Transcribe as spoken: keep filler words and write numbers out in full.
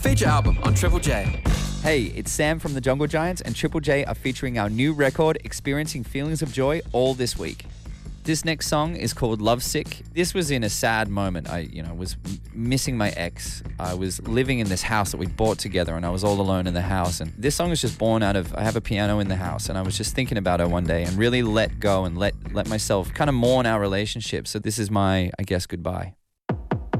Feature album on Triple J. Hey, it's Sam from the Jungle Giants, and Triple J are featuring our new record, Experiencing Feelings of Joy, all this week. This next song is called Lovesick. This was in a sad moment. I, you know, was m- missing my ex. I was living in this house that we bought together, and I was all alone in the house. And this song was just born out of, I have a piano in the house, and I was just thinking about her one day and really let go and let, let myself kind of mourn our relationship. So this is my, I guess, goodbye.